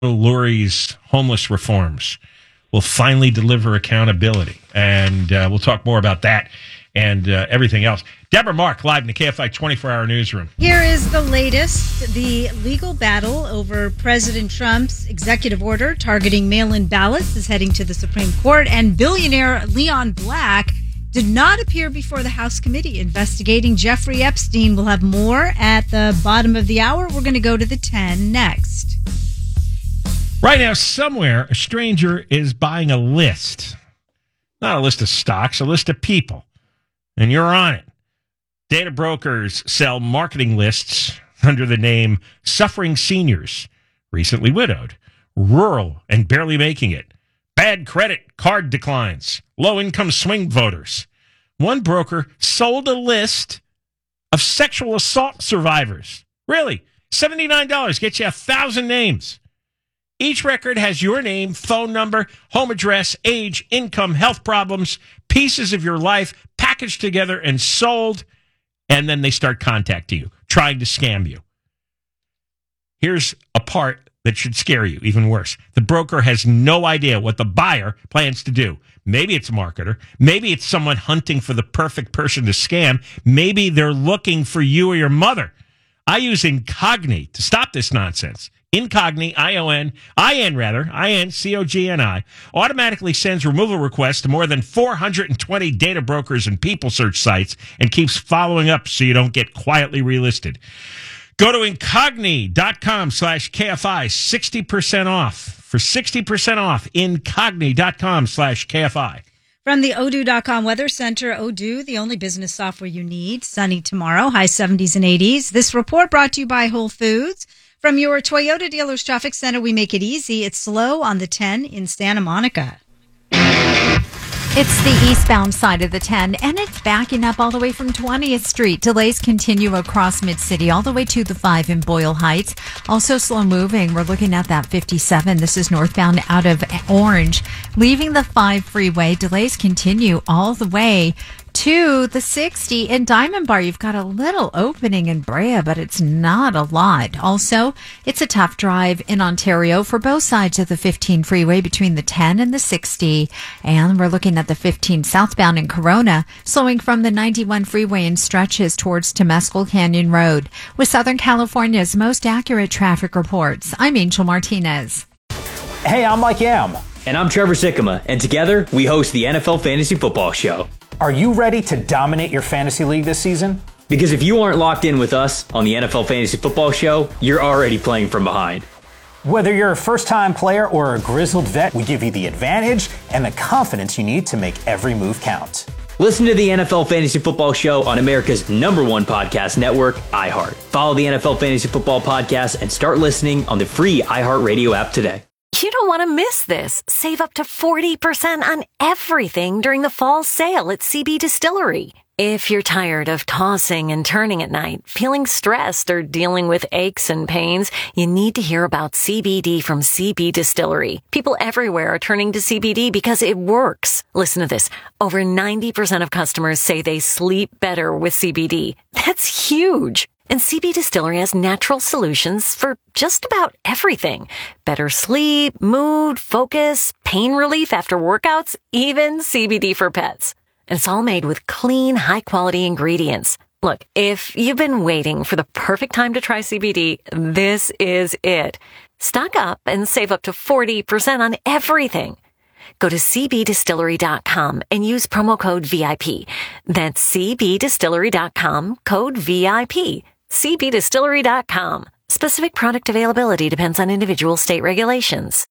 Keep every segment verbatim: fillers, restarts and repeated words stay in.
Lurie's homeless reforms will finally deliver accountability. And uh, we'll talk more about that and uh, everything else. Deborah Mark, live in the K F I twenty-four hour newsroom. Here is the latest. The legal battle over President Trump's executive order targeting mail-in ballots is heading to the Supreme Court, and billionaire Leon Black did not appear before the House committee investigating Jeffrey Epstein. We'll have more at the bottom of the hour. We're going to go to the ten next. Right now, somewhere, a stranger is buying a list. Not a list of stocks, a list of people. And you're on it. Data brokers sell marketing lists under the name Suffering Seniors, Recently Widowed, Rural and Barely Making It, Bad Credit, Card Declines, Low-Income Swing Voters. One broker sold a list of sexual assault survivors. Really? seventy-nine dollars gets you a thousand names. Each record has your name, phone number, home address, age, income, health problems, pieces of your life packaged together and sold, and then they start contacting you, trying to scam you. Here's a part that should scare you, even worse. The broker has no idea what the buyer plans to do. Maybe it's a marketer. Maybe it's someone hunting for the perfect person to scam. Maybe they're looking for you or your mother. I use Incogni to stop this nonsense. Incogni, I O N, I N rather, I N C O G N I, automatically sends removal requests to more than four hundred twenty data brokers and people search sites and keeps following up so you don't get quietly relisted. Go to Incogni.com slash KFI, sixty percent off. For sixty percent off, Incogni.com slash KFI. From the Odoo dot com Weather Center, Odoo, the only business software you need. Sunny tomorrow, high seventies and eighties. This report brought to you by Whole Foods. From your Toyota Dealers Traffic Center, we make it easy. It's slow on the ten in Santa Monica. It's the eastbound side of the ten, and it's backing up all the way from twentieth Street. Delays continue across Mid-City, all the way to the five in Boyle Heights. Also slow moving. We're looking at that fifty-seven. This is northbound out of Orange. Leaving the five freeway, delays continue all the way to the sixty in Diamond Bar. You've got a little opening in Brea, but it's not a lot. Also, it's a tough drive in Ontario for both sides of the fifteen freeway between the ten and the sixty. And we're looking at the fifteen southbound in Corona, slowing from the ninety-one freeway in stretches towards Temescal Canyon Road. With Southern California's most accurate traffic reports, I'm Angel Martinez. Hey, I'm Mike Yam. And I'm Trevor Sikkema, and together we host the N F L Fantasy Football Show. Are you ready to dominate your fantasy league this season? Because if you aren't locked in with us on the N F L Fantasy Football Show, you're already playing from behind. Whether you're a first-time player or a grizzled vet, we give you the advantage and the confidence you need to make every move count. Listen to the N F L Fantasy Football Show on America's number one podcast network, iHeart. Follow the N F L Fantasy Football Podcast and start listening on the free iHeartRadio app today. You don't want to miss this. Save up to forty percent on everything during the fall sale at C B Distillery. If you're tired of tossing and turning at night, feeling stressed, or dealing with aches and pains, you need to hear about C B D from C B Distillery. People everywhere are turning to C B D because it works. Listen to this. Over ninety percent of customers say they sleep better with C B D. That's huge. And C B Distillery has natural solutions for just about everything. Better sleep, mood, focus, pain relief after workouts, even C B D for pets. And it's all made with clean, high-quality ingredients. Look, if you've been waiting for the perfect time to try C B D, this is it. Stock up and save up to forty percent on everything. Go to C B distillery dot com and use promo code V I P. That's C B distillery dot com, code V I P. C B distillery dot com. Specific product availability depends on individual state regulations.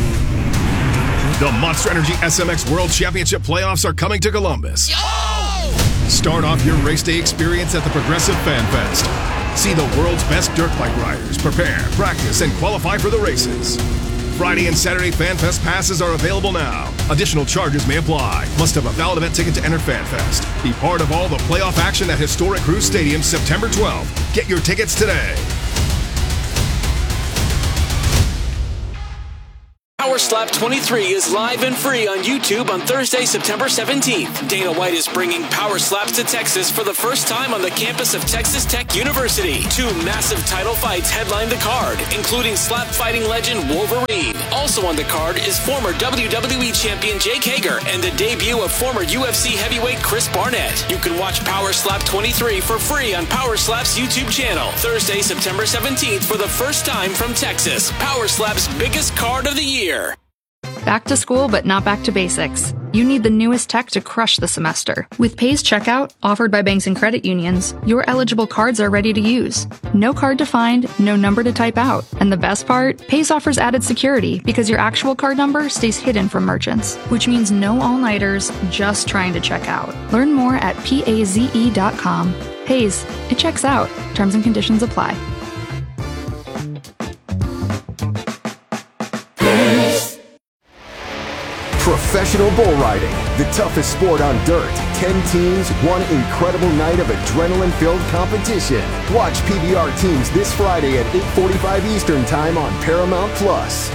The Monster Energy S M X World Championship playoffs are coming to Columbus. Yo! Start off your race day experience at the Progressive Fan Fest. See the world's best dirt bike riders prepare, practice, and qualify for the races. Friday and Saturday Fan Fest passes are available now. Additional charges may apply. Must have a valid event ticket to enter Fan Fest. Be part of all the playoff action at historic Cruise Stadium September twelfth. Get your tickets today. Power Slap twenty-three is live and free on YouTube on Thursday, September seventeenth. Dana White is bringing Power Slaps to Texas for the first time on the campus of Texas Tech University. Two massive title fights headline the card, including slap fighting legend Wolverine. Also on the card is former W W E champion Jake Hager and the debut of former U F C heavyweight Chris Barnett. You can watch Power Slap twenty-three for free on Power Slap's YouTube channel. Thursday, September seventeenth for the first time from Texas. Power Slap's biggest card of the year. Back to school, but not back to basics. You need the newest tech to crush the semester. With Pays Checkout, offered by banks and credit unions, your eligible cards are ready to use. No card to find, no number to type out. And the best part? Pays offers added security because your actual card number stays hidden from merchants, which means no all-nighters just trying to check out. Learn more at paze dot com. Pays, it checks out. Terms and conditions apply. Professional bull riding, the toughest sport on dirt. Ten teams, one incredible night of adrenaline-filled competition. Watch P B R teams this Friday at eight forty-five Eastern Time on Paramount Plus.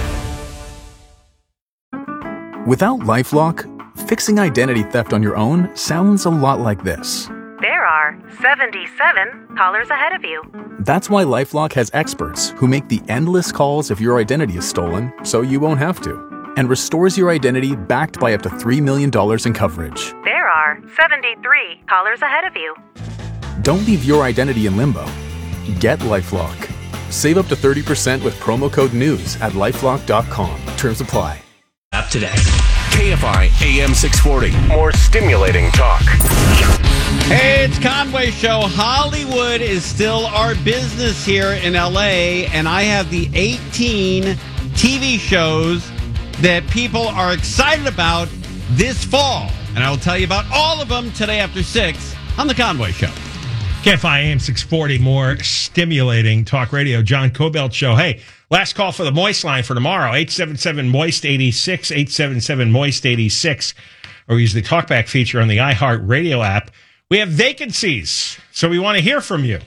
Without LifeLock, fixing identity theft on your own sounds a lot like this. There are seventy-seven callers ahead of you. That's why LifeLock has experts who make the endless calls if your identity is stolen, so you won't have to, and restores your identity backed by up to three million dollars in coverage. There are seventy-three callers ahead of you. Don't leave your identity in limbo. Get LifeLock. Save up to thirty percent with promo code NEWS at lifelock dot com. Terms apply. App today. K F I A M six forty. More stimulating talk. Hey, it's Conway Show. Hollywood is still our business here in L A, and I have the eighteen T V shows that people are excited about this fall. And I will tell you about all of them today after six on The Conway Show. K F I A M six forty, more stimulating talk radio. John Cobelt Show. Hey, last call for the Moist line for tomorrow. eight seven seven moist eighty-six, eight seven seven moist eighty-six. Or use the talkback feature on the iHeart Radio app. We have vacancies, so we want to hear from you.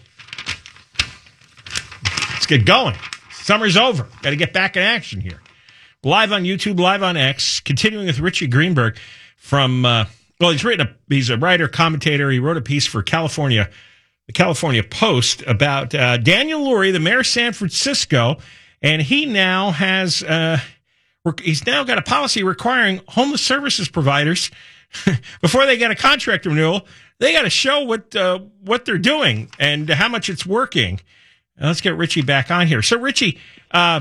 Let's get going. Summer's over. Got to get back in action here. Live on YouTube, live on X, continuing with Richie Greenberg from, uh, well, he's written a, he's a writer, commentator. He wrote a piece for California, the California Post about uh, Daniel Lurie, the mayor of San Francisco, and he now has, uh, he's now got a policy requiring homeless services providers, before they get a contract renewal, they got to show what uh, what they're doing and how much it's working. Now, let's get Richie back on here. So, Richie, uh,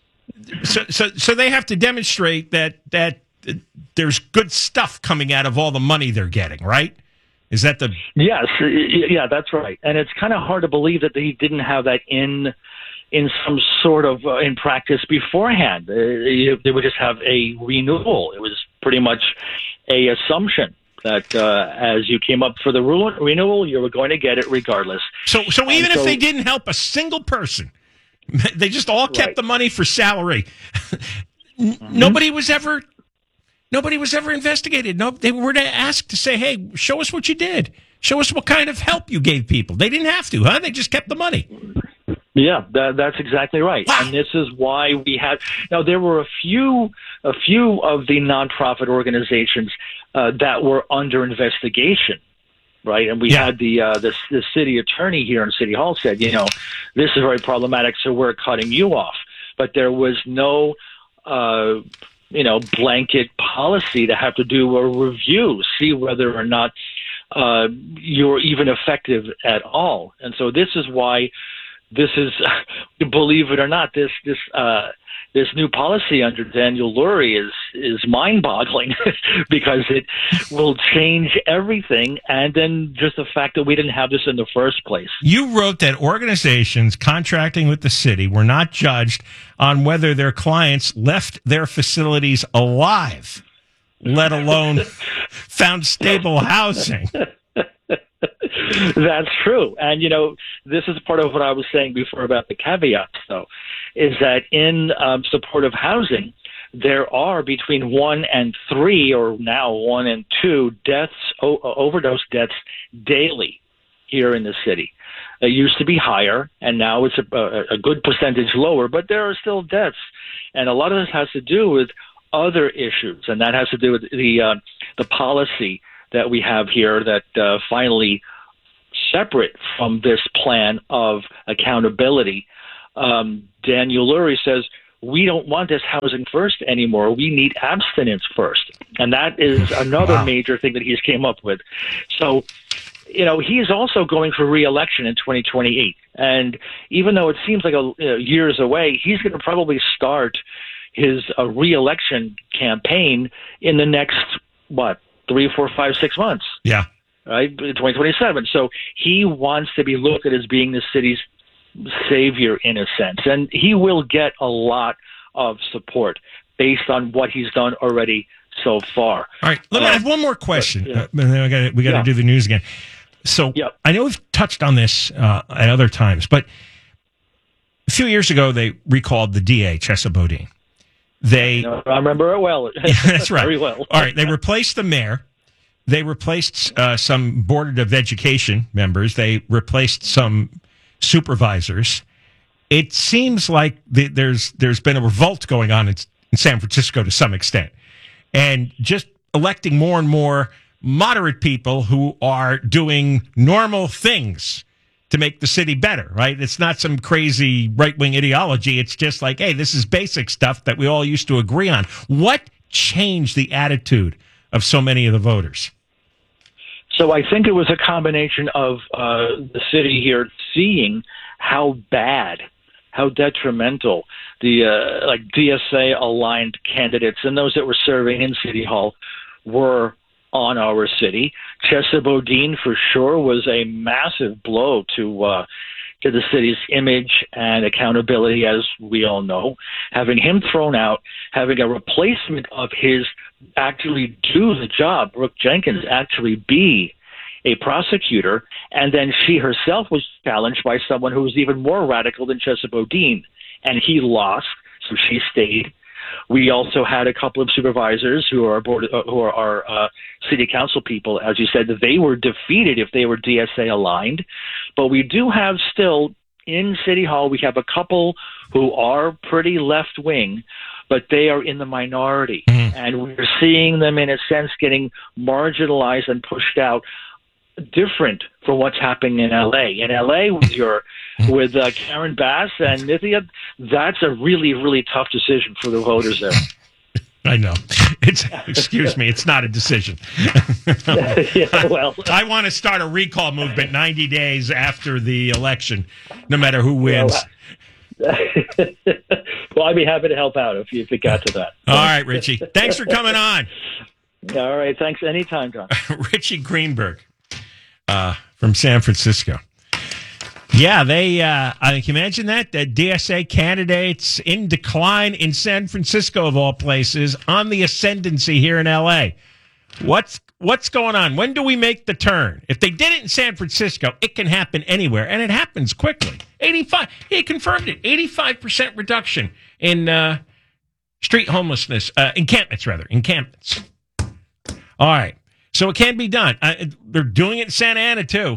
so so so they have to demonstrate that that there's good stuff coming out of all the money they're getting, right? Is that the yes, yeah, that's right. And it's kind of hard to believe that they didn't have that in in some sort of uh, in practice beforehand. Uh, they would just have a renewal. It was pretty much a assumption that uh, as you came up for the renewal, you were going to get it regardless. So, so even and if so, they didn't help a single person, they just all kept right. the money for salary. mm-hmm. Nobody was ever, nobody was ever investigated. No, they were asked to say, "Hey, show us what you did. Show us what kind of help you gave people." They didn't have to, huh? They just kept the money. Yeah, that, that's exactly right. Wow. And this is why we had now there were a few a few of the nonprofit organizations uh, that were under investigation, right? And we yeah. had the, uh, the the city attorney here in City Hall said, you know, this is very problematic, so we're cutting you off. But there was no uh, you know blanket policy to have to do a review, see whether or not uh, you're even effective at all. And so this is why. This is, believe it or not, this this uh, this new policy under Daniel Lurie is is mind-boggling because it will change everything, and then just the fact that we didn't have this in the first place. You wrote that organizations contracting with the city were not judged on whether their clients left their facilities alive, let alone found stable housing. That's true. And, you know, this is part of what I was saying before about the caveats, though, is that in um, supportive housing, there are between one and three, or now one and two deaths, o- overdose deaths daily here in the city. It used to be higher, and now it's a, a, a good percentage lower, but there are still deaths. And a lot of this has to do with other issues, and that has to do with the uh, the policy that we have here that uh, finally, separate from this plan of accountability, um, Daniel Lurie says, we don't want this housing first anymore. We need abstinence first. And that is another wow. major thing that he's came up with. So, you know, he's also going for re-election in twenty twenty-eight. And even though it seems like a you know, years away, he's going to probably start his uh, re-election campaign in the next, what, three, four, five, six months. Yeah. Right? twenty twenty-seven. So he wants to be looked at as being the city's savior in a sense. And he will get a lot of support based on what he's done already so far. All right. Let me, uh, I have one more question. But, yeah. uh, then we got we got to yeah. do the news again. So yep. I know we've touched on this uh, at other times, but a few years ago they recalled the D A, Chesa Boudin. They, you know, I remember it well. Yeah, that's right. Very well. All right. They replaced the mayor. They replaced uh, some Board of Education members. They replaced some supervisors. It seems like the, there's there's been a revolt going on in, in San Francisco to some extent, and just electing more and more moderate people who are doing normal things to make the city better, right? It's not some crazy right-wing ideology. It's just like, hey, this is basic stuff that we all used to agree on. What changed the attitude of so many of the voters? So I think it was a combination of uh, the city here seeing how bad, how detrimental the uh, like D S A-aligned candidates and those that were serving in City Hall were on our city. Chesa Boudin, for sure, was a massive blow to uh, to the city's image and accountability, as we all know. Having him thrown out, having a replacement of his actually do the job, Brooke Jenkins, actually be a prosecutor, and then she herself was challenged by someone who was even more radical than Chesa Boudin, and he lost, so she stayed. We also had a couple of supervisors who are board, uh, who are our uh, city council people. As you said, they were defeated if they were D S A aligned. But we do have still in City Hall, we have a couple who are pretty left wing, but they are in the minority. Mm. And we're seeing them, in a sense, getting marginalized and pushed out, different from what's happening in L A. In L A, with your with uh, Karen Bass and Nithya, that's a really, really tough decision for the voters there. I know. It's excuse me, it's not a decision. yeah, well, I, I want to start a recall movement ninety days after the election, no matter who wins. Well, well, I'd be happy to help out if you if it got to that. All right, Richie. Thanks for coming on. All right, thanks. Anytime, John. Richie Greenberg. Uh, from San Francisco. Yeah, they, uh, I can imagine that, that D S A candidates in decline in San Francisco, of all places, on the ascendancy here in L A. What's, what's going on? When do we make the turn? If they did it in San Francisco, it can happen anywhere, and it happens quickly. eighty-five, he confirmed it, eighty-five percent reduction in uh, street homelessness, uh, encampments, rather, encampments. All right. So it can be done. Uh, they're doing it in Santa Ana, too.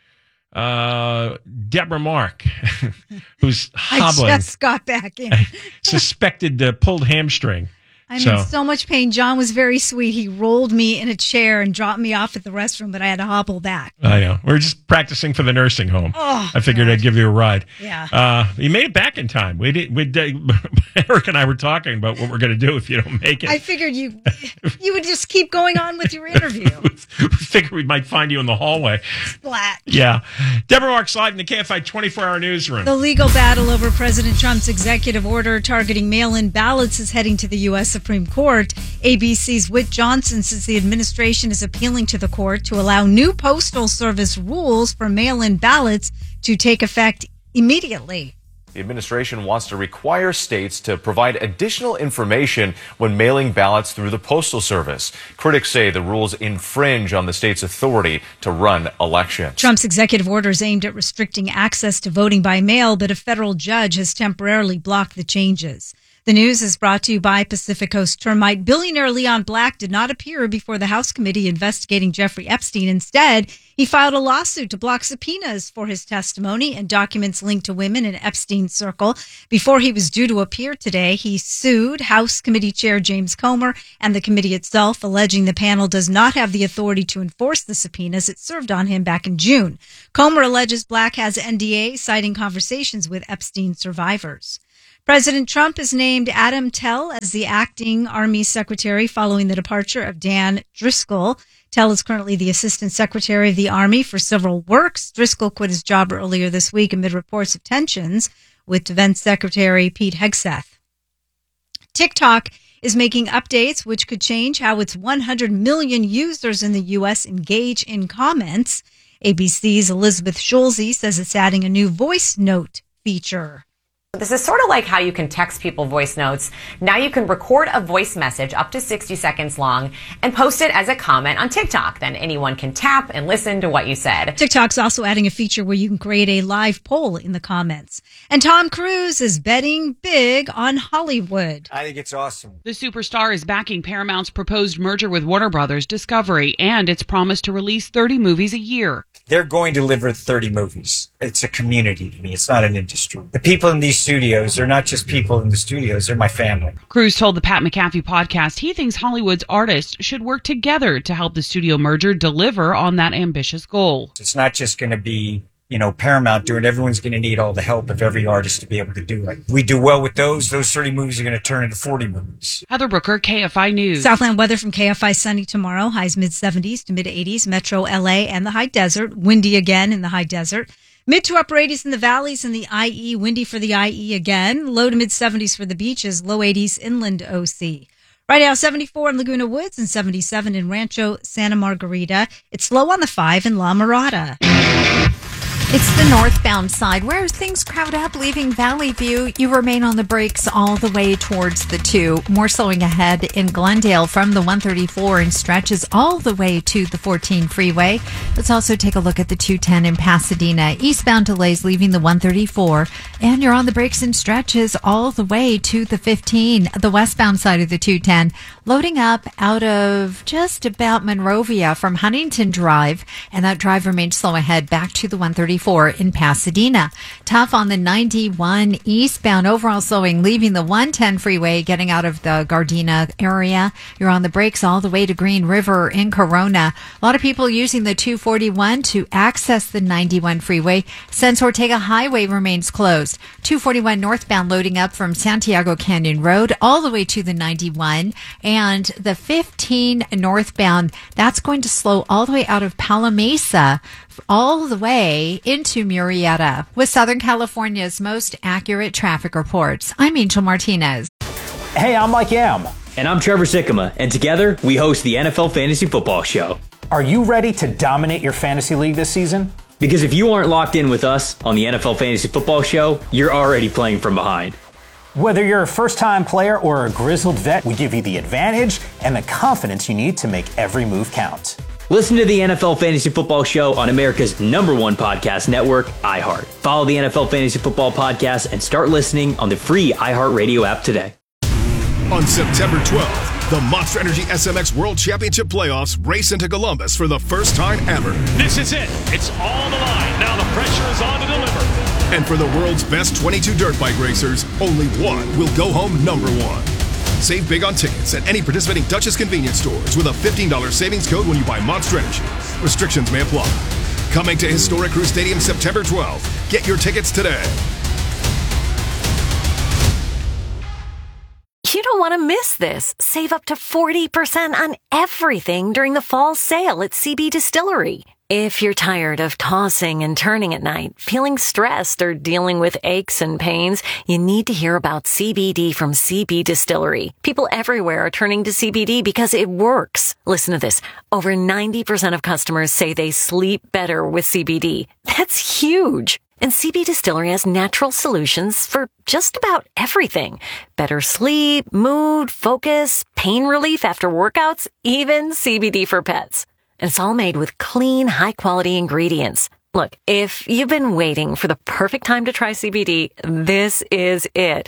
Uh, Deborah Mark, who's hobbling. I just got back in. suspected uh, pulled hamstring. I'm so. in so much pain. John was very sweet. He rolled me in a chair and dropped me off at the restroom, but I had to hobble back. I know. We're just practicing for the nursing home. Oh, I figured God. I'd give you a ride. Yeah. Uh, you made it back in time. We did. We did. Eric and I were talking about what we're going to do if you don't make it. I figured you you would just keep going on with your interview. We figured we might find you in the hallway. Splat. Yeah. Deborah Marks live in the K F I twenty-four hour newsroom. The legal battle over President Trump's executive order targeting mail-in ballots is heading to the U S Supreme Court. A B C's Whit Johnson says the administration is appealing to the court to allow new Postal Service rules for mail-in ballots to take effect immediately. The administration wants to require states to provide additional information when mailing ballots through the Postal Service. Critics say the rules infringe on the state's authority to run elections. Trump's executive order is aimed at restricting access to voting by mail, but a federal judge has temporarily blocked the changes. The news is brought to you by Pacific Coast Termite. Billionaire Leon Black did not appear before the House committee investigating Jeffrey Epstein. Instead, he filed a lawsuit to block subpoenas for his testimony and documents linked to women in Epstein's circle. Before he was due to appear today, he sued House Committee Chair James Comer and the committee itself, alleging the panel does not have the authority to enforce the subpoenas it served on him back in June. Comer alleges Black has N D A, citing conversations with Epstein survivors. President Trump has named Adam Tell as the acting Army Secretary following the departure of Dan Driscoll. Tell is currently the Assistant Secretary of the Army for Civil Works. Driscoll quit his job earlier this week amid reports of tensions with Defense Secretary Pete Hegseth. TikTok is making updates which could change how its one hundred million users in the U S engage in comments. A B C's Elizabeth Schulze says it's adding a new voice note feature. This is sort of like how you can text people voice notes. Now you can record a voice message up to sixty seconds long and post it as a comment on TikTok. Then anyone can tap and listen to what you said. TikTok's also adding a feature where you can create a live poll in the comments. And Tom Cruise is betting big on Hollywood. I think it's awesome. The superstar is backing Paramount's proposed merger with Warner Brothers Discovery and its promise to release thirty movies a year. They're going to deliver thirty movies. It's a community to me. It's not an industry. The people in these studios, they're not just people in the studios. They're my family. Cruise told the Pat McAfee podcast he thinks Hollywood's artists should work together to help the studio merger deliver on that ambitious goal. It's not just going to be, you know, Paramount doing it. Everyone's going to need all the help of every artist to be able to do it. We do well with those. Those thirty movies are going to turn into forty movies. Heather Brooker, K F I News. Southland weather from K F I: sunny tomorrow. Highs mid seventies to mid eighties. Metro L A and the high desert. Windy again in the high desert. Mid to upper eighties in the valleys and the I E. Windy for the I E again. Low to mid seventies for the beaches. Low eighties inland O C. Right now, seventy-four in Laguna Woods and seventy-seven in Rancho Santa Margarita. It's low on the five in La Mirada. It's the northbound side where things crowd up leaving Valley View. You remain on the brakes all the way towards the two. More slowing ahead in Glendale from the one thirty-four and stretches all the way to the fourteen freeway. Let's also take a look at the two ten in Pasadena. Eastbound delays leaving the one thirty-four, and you're on the brakes and stretches all the way to the fifteen. The westbound side of the two ten loading up out of just about Monrovia from Huntington Drive, and that drive remains slow ahead back to the one thirty-four in Pasadena. Tough on the ninety-one eastbound, overall slowing, leaving the one ten freeway, getting out of the Gardena area. You're on the brakes all the way to Green River in Corona. A lot of people using the two forty-one to access the ninety-one freeway since Ortega Highway remains closed. two forty-one northbound loading up from Santiago Canyon Road all the way to the ninety-one, and the fifteen northbound, that's going to slow all the way out of Palo Mesa all the way into Murrieta. With Southern California's most accurate traffic reports, I'm Angel Martinez. Hey, I'm Mike Yam. And I'm Trevor Sikkema, and together we host the N F L Fantasy Football Show. Are you ready to dominate your fantasy league this season? Because if you aren't locked in with us on the N F L Fantasy Football Show, you're already playing from behind. Whether you're a first-time player or a grizzled vet, we give you the advantage and the confidence you need to make every move count. Listen to the N F L Fantasy Football Show on America's number one podcast network, iHeart. Follow the N F L Fantasy Football Podcast and start listening on the free iHeartRadio app today. On September twelfth, the Monster Energy S M X World Championship Playoffs race into Columbus for the first time ever. This is it. It's all on the line. Now the pressure is on to deliver. And for the world's best twenty-two dirt bike racers, only one will go home number one. Save big on tickets at any participating Dutchess convenience stores with a fifteen dollars savings code when you buy Monster Energy. Restrictions may apply. Coming to Historic Crew Stadium September twelfth. Get your tickets today. You don't want to miss this. Save up to forty percent on everything during the fall sale at C B Distillery. If you're tired of tossing and turning at night, feeling stressed, or dealing with aches and pains, you need to hear about C B D from C B Distillery. People everywhere are turning to C B D because it works. Listen to this. Over ninety percent of customers say they sleep better with C B D. That's huge. And C B Distillery has natural solutions for just about everything. Better sleep, mood, focus, pain relief after workouts, even C B D for pets. And it's all made with clean, high-quality ingredients. Look, if you've been waiting for the perfect time to try C B D, this is it.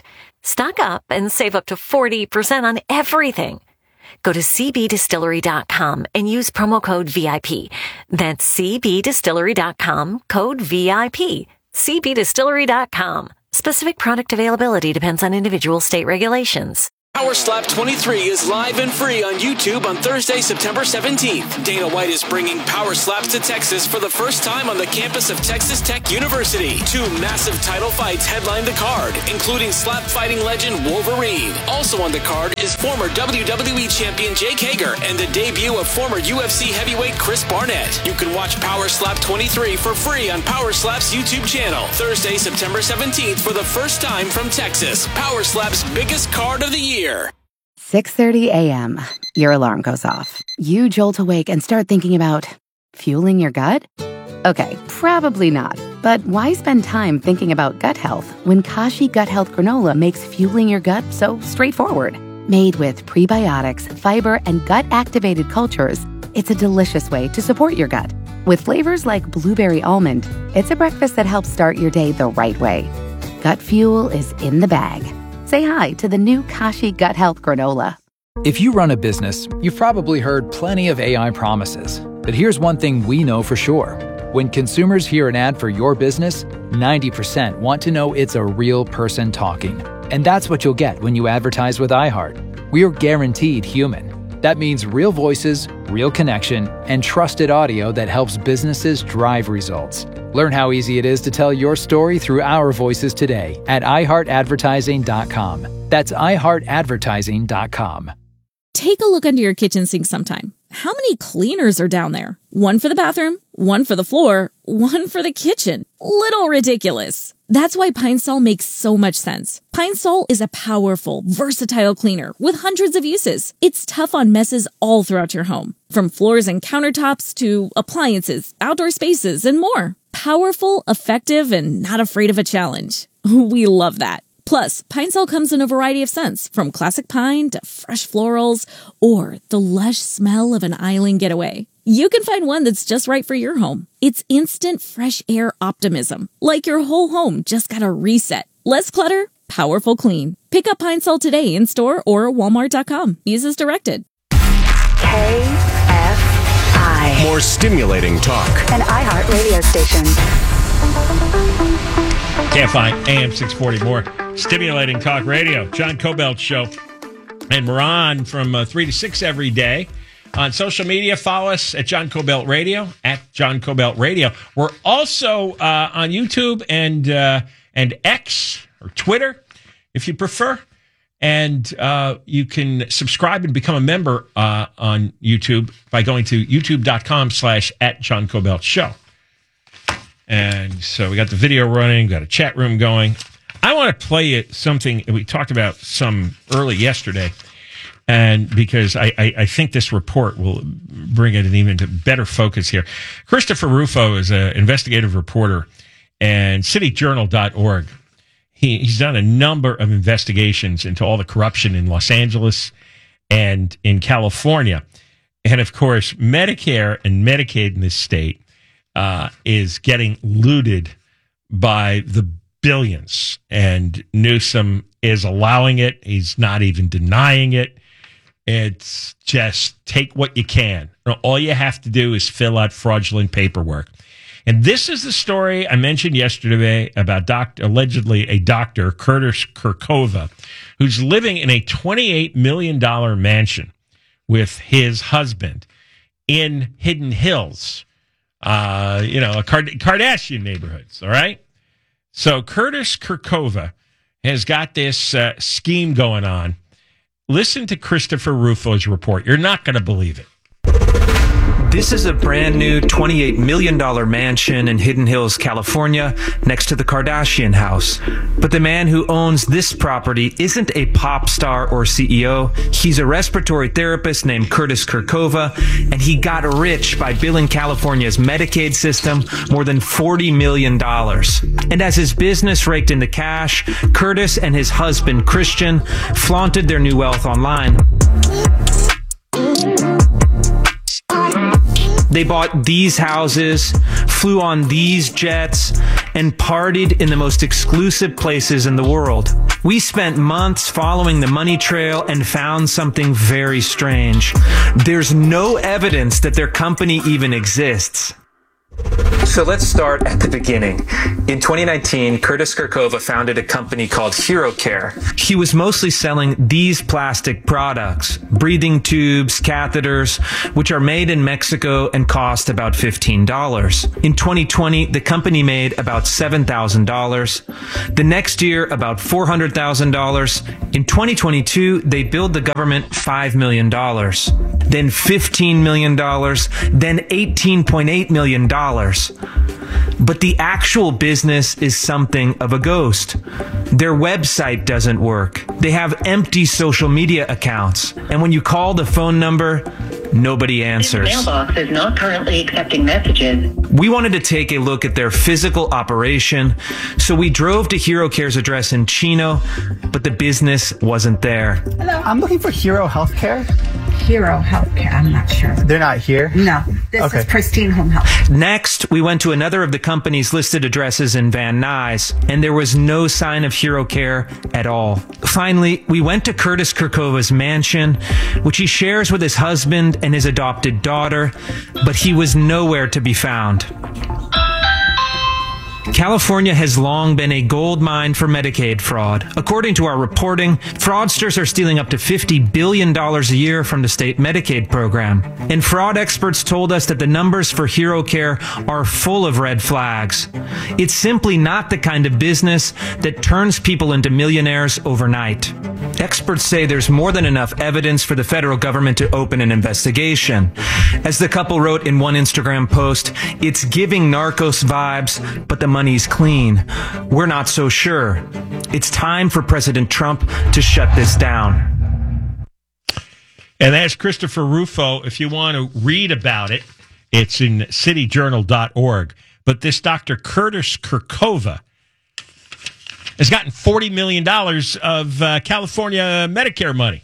Stock up and save up to forty percent on everything. Go to c b distillery dot com and use promo code V I P. That's c b distillery dot com, code V I P. c b distillery dot com. Specific product availability depends on individual state regulations. Power Slap twenty-three is live and free on YouTube on Thursday, September seventeenth. Dana White is bringing Power Slaps to Texas for the first time on the campus of Texas Tech University. Two massive title fights headline the card, including slap fighting legend Wolverine. Also on the card is former W W E champion Jake Hager and the debut of former U F C heavyweight Chris Barnett. You can watch Power Slap twenty-three for free on Power Slap's YouTube channel. Thursday, September seventeenth for the first time from Texas. Power Slap's biggest card of the year. six thirty a.m. Your alarm goes off. You jolt awake and start thinking about fueling your gut? Okay, probably not. But why spend time thinking about gut health when Kashi Gut Health Granola makes fueling your gut so straightforward? Made with prebiotics, fiber, and gut-activated cultures, it's a delicious way to support your gut. With flavors like blueberry almond, it's a breakfast that helps start your day the right way. Gut fuel is in the bag. Say hi to the new Kashi Gut Health Granola. If you run a business, you've probably heard plenty of A I promises. But here's one thing we know for sure. When consumers hear an ad for your business, ninety percent want to know it's a real person talking. And that's what you'll get when you advertise with iHeart. We're guaranteed human. That means real voices, real connection, and trusted audio that helps businesses drive results. Learn how easy it is to tell your story through our voices today at i heart advertising dot com. That's i heart advertising dot com. Take a look under your kitchen sink sometime. How many cleaners are down there? One for the bathroom, one for the floor, one for the kitchen. Little ridiculous. That's why Pine Sol makes so much sense. Pine Sol is a powerful, versatile cleaner with hundreds of uses. It's tough on messes all throughout your home, from floors and countertops to appliances, outdoor spaces, and more. Powerful, effective, and not afraid of a challenge. We love that. Plus, Pine Sol comes in a variety of scents, from classic pine to fresh florals, or the lush smell of an island getaway. You can find one that's just right for your home. It's instant fresh air optimism, like your whole home just got a reset. Less clutter, powerful clean. Pick up Pine Sol today in store or walmart dot com. Use as directed. K F I. More stimulating talk. An iHeart radio station. K F I, A M six forty, more stimulating talk radio. John Cobelt Show. And we're on from uh, three to six every day. On social media, follow us at John Cobelt Radio, at John Cobelt Radio. We're also uh, on YouTube and uh, and X, or Twitter, if you prefer. And uh, you can subscribe and become a member uh, on YouTube by going to youtube.com slash at John Cobelt Show. And so we got the video running, got a chat room going. I want to play you something we talked about some early yesterday, and because I, I, I think this report will bring it an even better focus here. Christopher Rufo is an investigative reporter and city journal dot org. He, he's done a number of investigations into all the corruption in Los Angeles and in California. And, of course, Medicare and Medicaid in this state uh, is getting looted by the billions. And Newsom is allowing it. He's not even denying it. It's just take what you can. All you have to do is fill out fraudulent paperwork. And this is the story I mentioned yesterday about doc- allegedly a doctor, Curtis Kurkova, who's living in a twenty-eight million dollars mansion with his husband in Hidden Hills, uh, you know, a Card- Kardashian neighborhoods, all right? So Curtis Kurkova has got this uh, scheme going on. Listen to Christopher Rufo's report. You're not going to believe it. This is a brand new twenty-eight million dollars mansion in Hidden Hills, California, next to the Kardashian house. But the man who owns this property isn't a pop star or C E O. He's a respiratory therapist named Curtis Kurkova, and he got rich by billing California's Medicaid system more than forty million dollars. And as his business raked in the cash, Curtis and his husband, Christian, flaunted their new wealth online. They bought these houses, flew on these jets, and partied in the most exclusive places in the world. We spent months following the money trail and found something very strange. There's no evidence that their company even exists. So let's start at the beginning. In twenty nineteen, Curtis Kirkova founded a company called HeroCare. He was mostly selling these plastic products, breathing tubes, catheters, which are made in Mexico and cost about fifteen dollars. In twenty twenty, the company made about seven thousand dollars. The next year, about four hundred thousand dollars. In twenty twenty-two, they billed the government five million dollars. Then fifteen million dollars. Then eighteen point eight million dollars. But the actual business is something of a ghost. Their website doesn't work. They have empty social media accounts. And when you call the phone number, nobody answers. This mailbox is not currently accepting messages. We wanted to take a look at their physical operation, so we drove to HeroCare's address in Chino, but the business wasn't there. Hello. I'm looking for Hero Healthcare. Hero Healthcare, I'm not sure. They're not here? No, this Okay. is Pristine Home Health. Next, we went to another of the company's listed addresses in Van Nuys, and there was no sign of HeroCare at all. Finally, we went to Curtis Kirkova's mansion, which he shares with his husband and his adopted daughter, but he was nowhere to be found. California has long been a gold mine for Medicaid fraud. According to our reporting, fraudsters are stealing up to fifty billion dollars a year from the state Medicaid program. And fraud experts told us that the numbers for HeroCare are full of red flags. It's simply not the kind of business that turns people into millionaires overnight. Experts say there's more than enough evidence for the federal government to open an investigation. As the couple wrote in one Instagram post, it's giving Narcos vibes, but the money's clean. We're not so sure. It's time for President Trump to shut this down. And that's Christopher Rufo. If you want to read about it, it's in city journal dot org. But this Doctor Curtis Kirkova has gotten forty million dollars of uh, California Medicare money.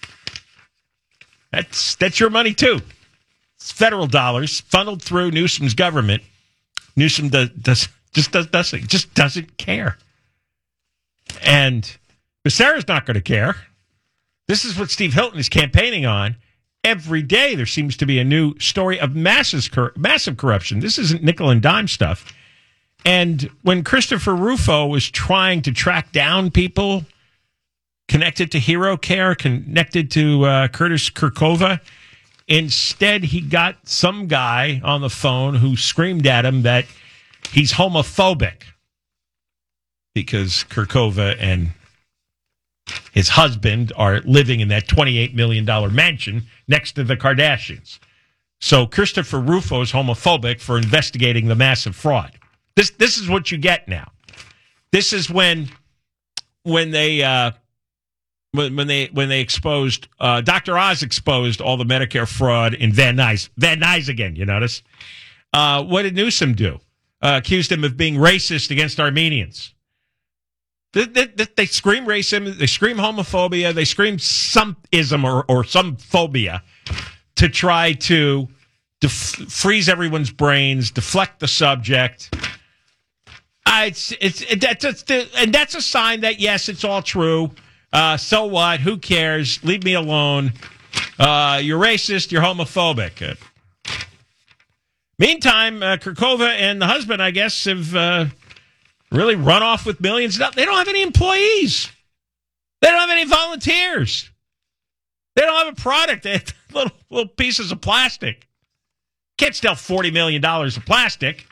That's that's your money, too. It's federal dollars funneled through Newsom's government. Newsom does, does, just, does, doesn't, just doesn't care. And Becerra's not going to care. This is what Steve Hilton is campaigning on. Every day there seems to be a new story of massive, massive corruption. This isn't nickel and dime stuff. And when Christopher Rufo was trying to track down people connected to HeroCare, connected to uh, Curtis Kirkova, instead he got some guy on the phone who screamed at him that he's homophobic because Kirkova and his husband are living in that twenty-eight million dollars mansion next to the Kardashians. So Christopher Rufo is homophobic for investigating the massive fraud. This this is what you get now. This is when when they uh, when, when they when they exposed uh, Doctor Oz exposed all the Medicare fraud in Van Nuys. Van Nuys again, you notice. Uh, what did Newsom do? Uh, accused him of being racist against Armenians. They, they, they scream racism, they scream homophobia, they scream some ism or, or some phobia to try to def- freeze everyone's brains, deflect the subject. Uh, it's it's it, that's a, and that's a sign that yes, it's all true. Uh, so what? Who cares? Leave me alone. Uh, you're racist. You're homophobic. Uh, meantime, uh, Kirkova and the husband, I guess, have uh, really run off with millions. They don't have any employees. They don't have any volunteers. They don't have a product. They have little little pieces of plastic. Can't steal forty million dollars of plastic.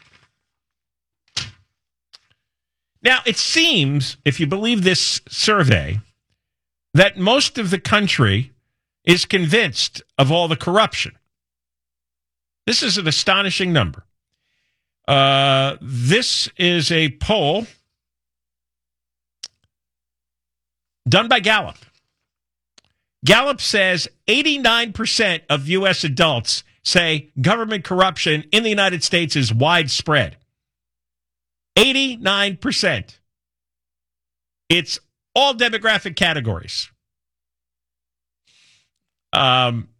Now, it seems, if you believe this survey, that most of the country is convinced of all the corruption. This is an astonishing number. Uh, this is a poll done by Gallup. Gallup says eighty-nine percent of U S adults say government corruption in the United States is widespread. eighty-nine percent. It's all demographic categories. Um,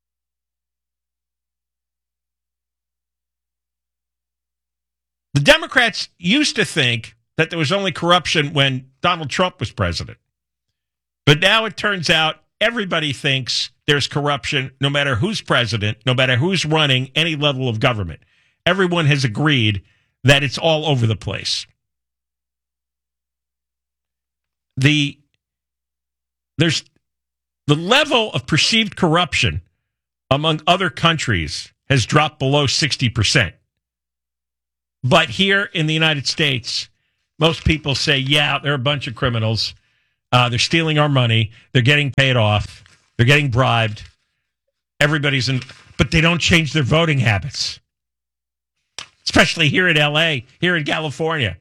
the Democrats Democrats used to think that there was only corruption when Donald Trump was president. But now it turns out everybody thinks there's corruption no matter who's president, no matter who's running any level of government. Everyone has agreed that it's all over the place. The there's the level of perceived corruption among other countries has dropped below sixty percent. But here in the United States, most people say, yeah, they're a bunch of criminals. Uh, they're stealing our money. They're getting paid off. They're getting bribed. Everybody's in, but they don't change their voting habits. Especially here in L A, here in California.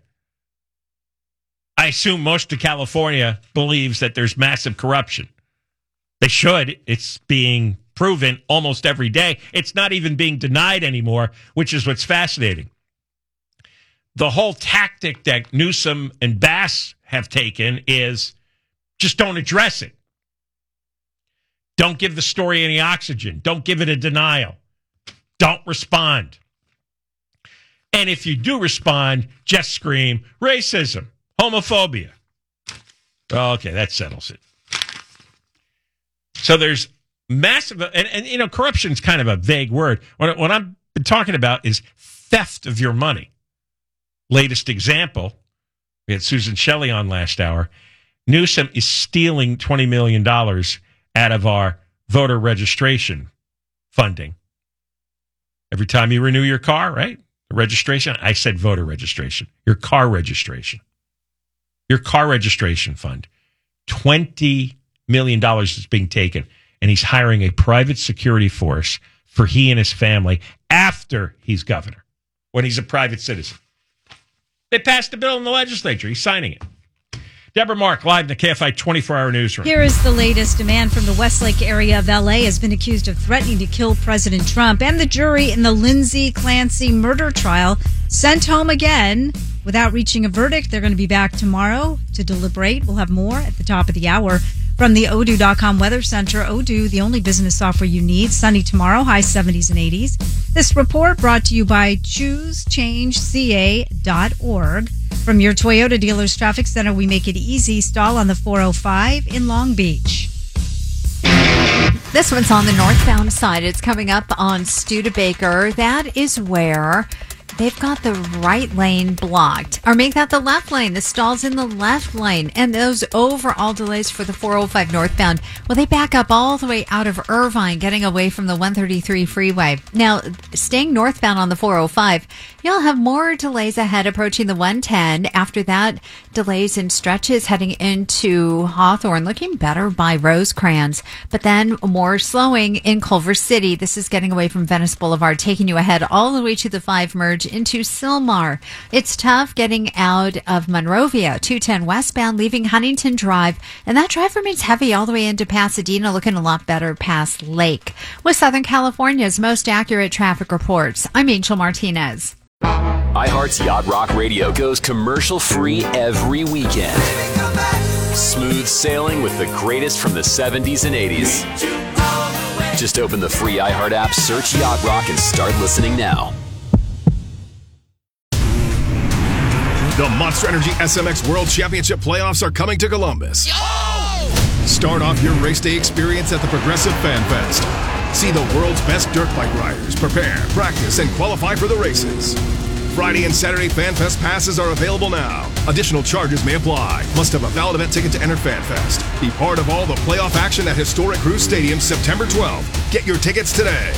I assume most of California believes that there's massive corruption. They should. It's being proven almost every day. It's not even being denied anymore, which is what's fascinating. The whole tactic that Newsom and Bass have taken is just don't address it. Don't give the story any oxygen. Don't give it a denial. Don't respond. And if you do respond, just scream racism, homophobia. Okay, that settles it. So there's massive, and, and you know, corruption is kind of a vague word. What, what I'm talking about is theft of your money. Latest example, we had Susan Shelley on last hour. Newsom is stealing twenty million dollars out of our voter registration funding. Every time you renew your car, right? Registration. I said voter registration. Your car registration. Your car registration fund. twenty million dollars is being taken, and he's hiring a private security force for he and his family after he's governor, when he's a private citizen. They passed the bill in the legislature. He's signing it. Deborah Mark, live in the K F I twenty-four hour newsroom. Here is the latest. A man from the Westlake area of L A has been accused of threatening to kill President Trump, and the jury in the Lindsay Clancy murder trial sent home again without reaching a verdict. They're going to be back tomorrow to deliberate. We'll have more at the top of the hour. From the Odoo dot com Weather Center, Odoo, the only business software you need. Sunny tomorrow, high seventies and eighties. This report brought to you by choose change c a dot org. From your Toyota dealer's traffic center, we make it easy. Stall on the four oh five in Long Beach. This one's on the northbound side. It's coming up on Studebaker. That is where they've got the right lane blocked. Or make that the left lane. The stall's in the left lane. And those overall delays for the four oh five northbound, well, they back up all the way out of Irvine, getting away from the one thirty-three freeway. Now, staying northbound on the four oh five, you'll have more delays ahead approaching the one ten. After that, delays and stretches heading into Hawthorne, looking better by Rosecrans. But then more slowing in Culver City. This is getting away from Venice Boulevard, taking you ahead all the way to the five merge into Sylmar. It's tough getting out of Monrovia, two ten westbound, leaving Huntington Drive, and that drive remains heavy all the way into Pasadena, looking a lot better past Lake. With Southern California's most accurate traffic reports, I'm Angel Martinez. iHeart's Yacht Rock Radio goes commercial-free every weekend. Smooth sailing with the greatest from the seventies and eighties. Just open the free iHeart app, search Yacht Rock, and start listening now. The Monster Energy S M X World Championship playoffs are coming to Columbus. Start off your race day experience at the Progressive Fan Fest. See the world's best dirt bike riders prepare, practice, and qualify for the races. Friday and Saturday Fan Fest passes are available now. Additional charges may apply. Must have a valid event ticket to enter Fan Fest. Be part of all the playoff action at historic Cruz Stadium September twelfth. Get your tickets today.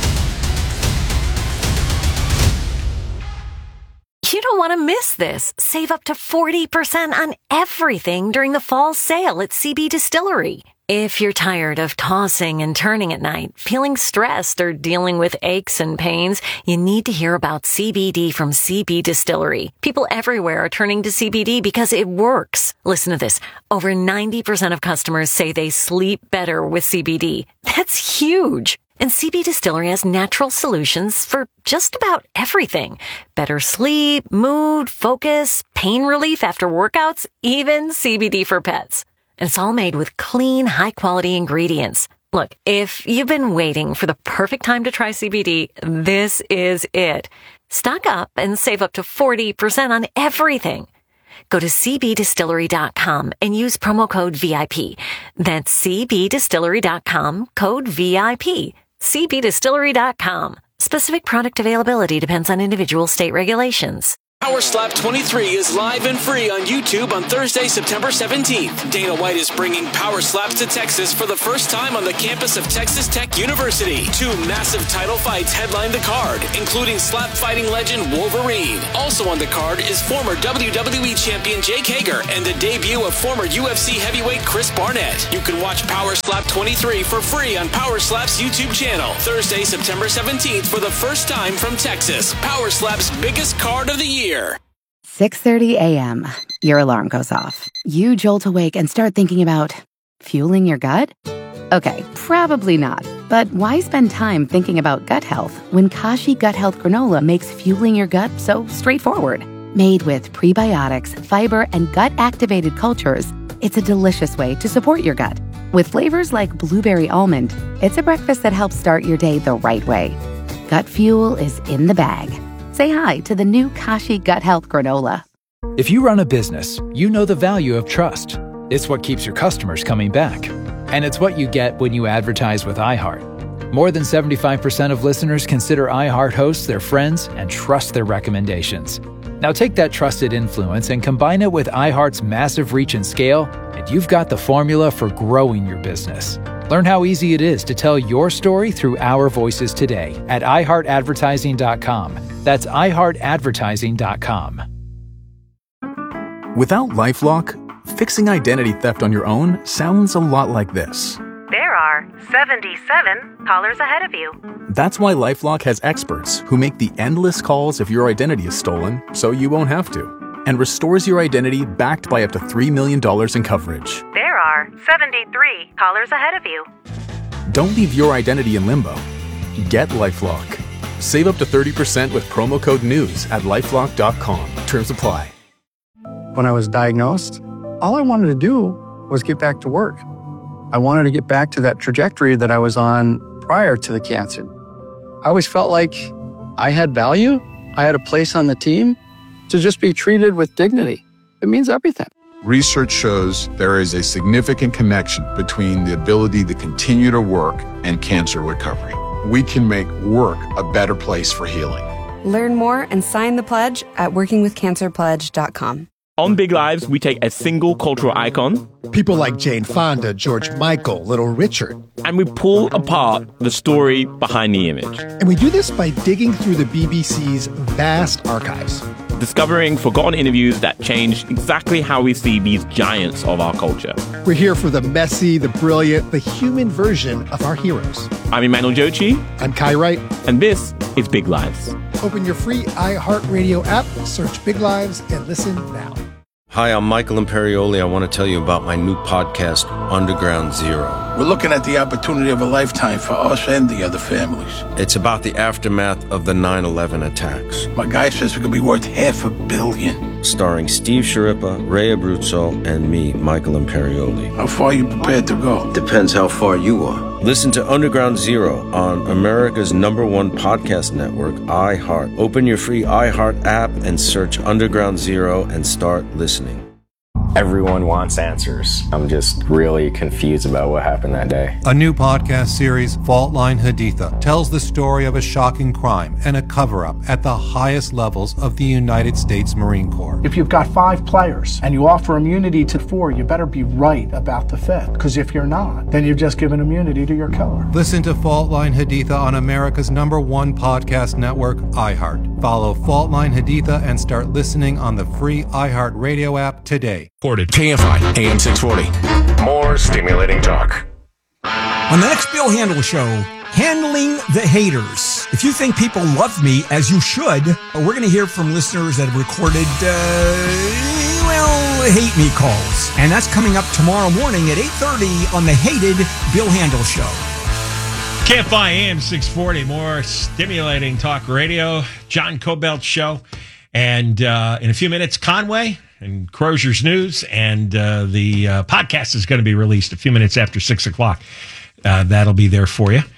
You don't want to miss this. Save up to forty percent on everything during the fall sale at C B Distillery. If you're tired of tossing and turning at night, feeling stressed, or dealing with aches and pains, you need to hear about C B D from C B Distillery. People everywhere are turning to C B D because it works. Listen to this. Over ninety percent of customers say they sleep better with C B D. That's huge. And C B Distillery has natural solutions for just about everything. Better sleep, mood, focus, pain relief after workouts, even C B D for pets. And it's all made with clean, high-quality ingredients. Look, if you've been waiting for the perfect time to try C B D, this is it. Stock up and save up to forty percent on everything. Go to c b distillery dot com and use promo code V I P. That's c b distillery dot com, code V I P. c b distillery dot com. Specific product availability depends on individual state regulations. Power Slap twenty-three is live and free on YouTube on Thursday, September seventeenth. Dana White is bringing Power Slaps to Texas for the first time on the campus of Texas Tech University. Two massive title fights headline the card, including slap fighting legend Wolverine. Also on the card is former W W E champion Jake Hager and the debut of former U F C heavyweight Chris Barnett. You can watch Power Slap twenty-three for free on Power Slap's YouTube channel Thursday, September seventeenth for the first time from Texas. Power Slap's biggest card of the year. six thirty a.m. Your alarm goes off. You jolt awake and start thinking about fueling your gut? Okay, probably not. But why spend time thinking about gut health when Kashi Gut Health Granola makes fueling your gut so straightforward? Made with prebiotics, fiber, and gut-activated cultures, it's a delicious way to support your gut. With flavors like blueberry almond, it's a breakfast that helps start your day the right way. Gut fuel is in the bag. Say hi to the new Kashi Gut Health Granola. If you run a business, you know the value of trust. It's what keeps your customers coming back. And it's what you get when you advertise with iHeart. More than seventy-five percent of listeners consider iHeart hosts their friends and trust their recommendations. Now take that trusted influence and combine it with iHeart's massive reach and scale, and you've got the formula for growing your business. Learn how easy it is to tell your story through our voices today at i heart advertising dot com. That's i heart advertising dot com. Without LifeLock, fixing identity theft on your own sounds a lot like this. There are seventy-seven callers ahead of you. That's why LifeLock has experts who make the endless calls if your identity is stolen so you won't have to, and restores your identity backed by up to three million dollars in coverage. There are seventy-three callers ahead of you. Don't leave your identity in limbo. Get LifeLock. Save up to thirty percent with promo code NEWS at lifelock dot com. Terms apply. When I was diagnosed, all I wanted to do was get back to work. I wanted to get back to that trajectory that I was on prior to the cancer. I always felt like I had value. I had a place on the team. To just be treated with dignity, it means everything. Research shows there is a significant connection between the ability to continue to work and cancer recovery. We can make work a better place for healing. Learn more and sign the pledge at working with cancer pledge dot com. On Big Lives, we take a single cultural icon, people like Jane Fonda, George Michael, Little Richard, and we pull apart the story behind the image. And we do this by digging through the B B C's vast archives, discovering forgotten interviews that changed exactly how we see these giants of our culture. We're here for the messy, the brilliant, the human version of our heroes. I'm Emmanuel Jochi. I'm Kai Wright. And this is Big Lives. Open your free iHeartRadio app, search Big Lives, and listen now. Hi, I'm Michael Imperioli. I want to tell you about my new podcast, Underground Zero. We're looking at the opportunity of a lifetime for us and the other families. It's about the aftermath of the nine eleven attacks. My guy says it could be worth half a billion. Starring Steve Sciarippa, Ray Abruzzo, and me, Michael Imperioli. How far are you prepared to go? Depends how far you are. Listen to Underground Zero on America's number one podcast network, iHeart. Open your free iHeart app and search Underground Zero and start listening. Everyone wants answers. I'm just really confused about what happened that day. A new podcast series, Fault Line Haditha, tells the story of a shocking crime and a cover-up at the highest levels of the United States Marine Corps. If you've got five players and you offer immunity to four, you better be right about the fifth. Because if you're not, then you've just given immunity to your killer. Listen to Fault Line Haditha on America's number one podcast network, iHeart. Follow Fault Line Haditha and start listening on the free iHeart Radio app today. K F I, A M six forty. More stimulating talk. On the next Bill Handel Show, handling the haters. If you think people love me, as you should, we're going to hear from listeners that have recorded, uh, well, hate me calls. And that's coming up tomorrow morning at eight thirty on the hated Bill Handel Show. K F I, A M six forty, more stimulating talk radio. John Cobelt Show. And uh, in a few minutes, Conway and Crozier's News, and uh, the uh, podcast is going to be released a few minutes after six o'clock. Uh, that'll be there for you.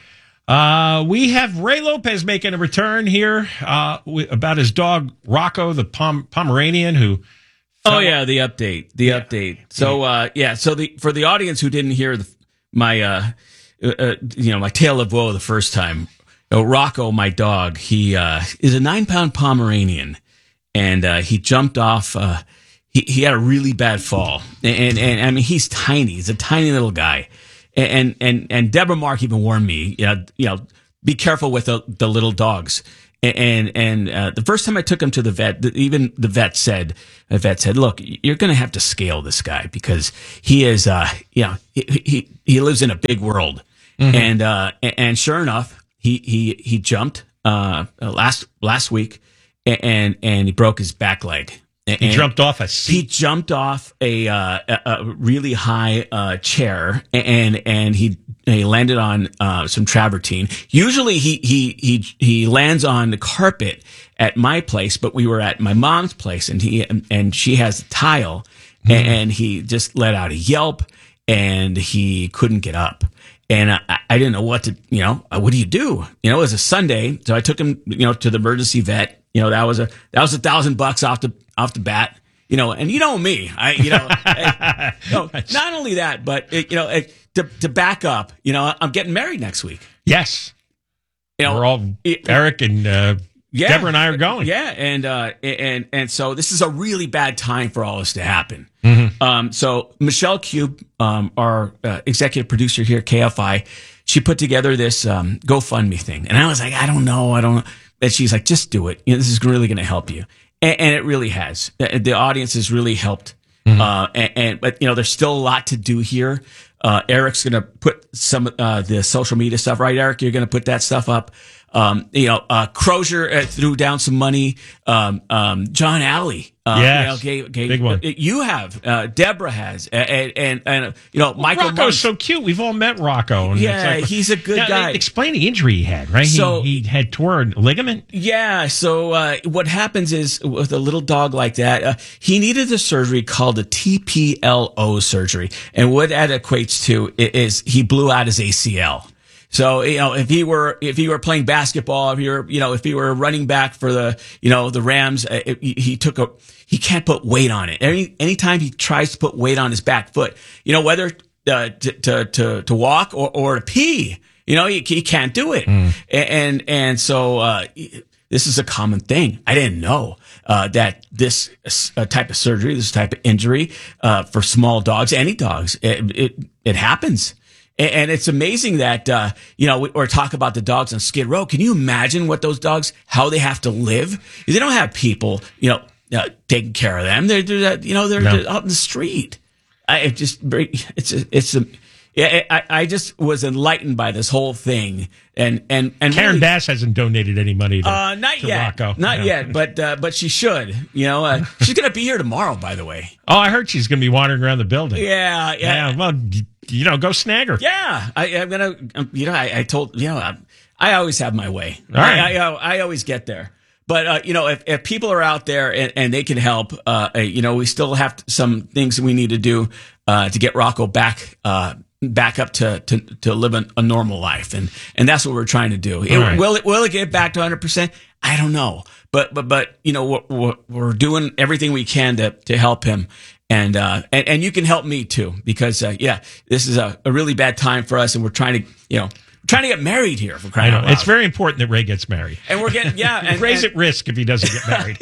Uh, we have Ray Lopez making a return here uh, w- about his dog, Rocco, the Pom- Pomeranian, who... Oh, yeah, the update. The yeah. update. So, uh, yeah, so the for the audience who didn't hear the, my, uh, uh, you know, my tale of woe the first time, you know, Rocco, my dog, he uh, is a nine-pound Pomeranian, and uh, he jumped off... Uh, he, he had a really bad fall. And, and, and, I mean, he's tiny. He's a tiny little guy. And and and Deborah Mark even warned me, you know, you know, be careful with the, the little dogs. And and uh, the first time I took him to the vet, even the vet said, the vet said, look, you're going to have to scale this guy because he is, uh, you know, he he, he lives in a big world. Mm-hmm. And uh, and sure enough, he he he jumped uh, last last week, and and he broke his back leg. And he jumped off a seat. He jumped off a, uh, a, a really high uh, chair, and and he he landed on uh, some travertine. Usually he he he he lands on the carpet at my place, but we were at my mom's place, and he and she has a tile, mm-hmm. and he just let out a yelp, and he couldn't get up. And I, I didn't know what to, you know, what do you do? You know, it was a Sunday, so I took him, you know, to the emergency vet. You know, that was a that was a thousand bucks off the off the bat. You know, and you know me, I, you know, I, you know not only that, but it, you know, it, to to back up, you know, I'm getting married next week. Yes, you know, we're all it, Eric and uh, yeah, Deborah and I are going. Yeah, and uh, and and so this is a really bad time for all this to happen. Mm-hmm. Um, so Michelle Cube, um, our uh, executive producer here at K F I, she put together this um, GoFundMe thing, and I was like, I don't know, I don't know. And she's like, just do it. You know, this is really going to help you. And, and it really has. The, the audience has really helped. Mm-hmm. Uh, and, and, but, you know, there's still a lot to do here. Uh, Eric's going to put some, uh, the social media stuff, right, Eric? You're going to put that stuff up. Um, you know, uh, Crozier uh, threw down some money. Um, um, John Alley. Uh, yes. You know, gave, gave, big one. You have, uh, Deborah has, and, and, and you know, well, Michael Rocco's Monk. so cute. We've all met Rocco. And yeah, it's like, he's a good now, guy. Explain the injury he had, right? So, he, he had torn ligament. Yeah. So uh, what happens is with a little dog like that, uh, he needed a surgery called a T P L O surgery. And what that equates to is he blew out his A C L. So, you know, if he were, if he were playing basketball, if he were, you know, if he were running back for the, you know, the Rams, uh, it, he took a, he can't put weight on it. Any, anytime he tries to put weight on his back foot, you know, whether uh, to, to, to, to walk or, or to pee, you know, he, he can't do it. Mm. And, and so, uh, this is a common thing. I didn't know, uh, that this uh, type of surgery, this type of injury, uh, for small dogs, any dogs, it, it, it happens. And it's amazing that, uh, you know, or talk about the dogs on Skid Row. Can you imagine what those dogs, how they have to live? They don't have people, you know, uh, taking care of them. They're, they're you know, they're, no. they're out in the street. I it just, it's, a, it's, a, yeah, I, I just was enlightened by this whole thing. And, and, and Karen really, Bass hasn't donated any money to, uh, not to yet, Rocco. Not no. yet, but, uh, but she should, you know, uh, she's going to be here tomorrow, by the way. Oh, I heard she's going to be wandering around the building. Yeah. Yeah. yeah well, you know, go snag her. Yeah, I, I'm gonna. You know, I, I told you know, I, I always have my way. All right. I, I, I always get there. But uh, you know, if, if people are out there and, and they can help, uh, you know, we still have some things that we need to do uh, to get Rocco back, uh, back up to to, to live a, a normal life, and and that's what we're trying to do. It, right. Will it will it get back to one hundred percent? I don't know, but but but you know, we're, we're, we're doing everything we can to to help him. And, uh, and, and you can help me too, because, uh, yeah, this is a, a really bad time for us, and we're trying to, you know, trying to get married here for crying I know. out loud. It's very important that Ray gets married. And we're getting, yeah. And, Ray's and, at risk if he doesn't get married.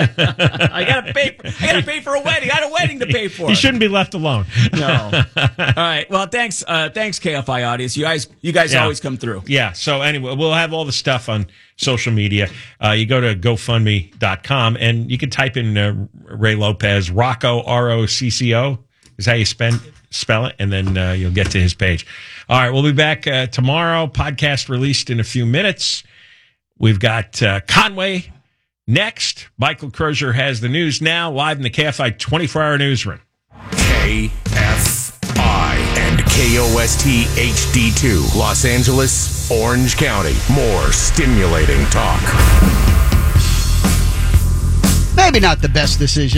I gotta pay, for, I gotta pay for a wedding. I got a wedding to pay for. He shouldn't be left alone. No. All right. Well, thanks, uh, thanks K F I audience. You guys, you guys yeah. always come through. Yeah. So anyway, we'll have all the stuff on social media. Uh, you go to GoFundMe dot com and you can type in uh, Ray Lopez, Rocco, R O C C O is how you spend, spell it, and then uh, you'll get to his page. All right, we'll be back uh, tomorrow. Podcast released in a few minutes. We've got uh, Conway next. Michael Crozier has the news now, live in the K F I twenty-four hour newsroom. K F I and K O S T H D two, Los Angeles, Orange County. More stimulating talk. Maybe not the best decision